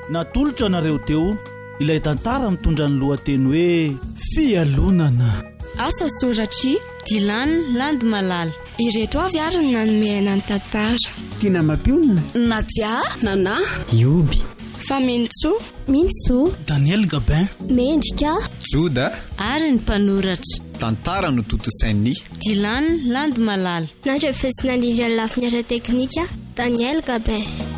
natolotra nareo teo ilay tantara mitondra ny lohateny hoe fialonana. Asa soratry Dilany Landimalala. Ireto avy ary ny nanomehana ny tantara. Tina Mapionina, Nadia, Nana, Ioby, Famentso, Minso, Daniel Gabin, Mendrika, Joda ary ny mpanoratra. Tantara no totosainy Dilany Landimalala. Nandrefesina indrindra ny lafiny ara teknika Daniel Gabin.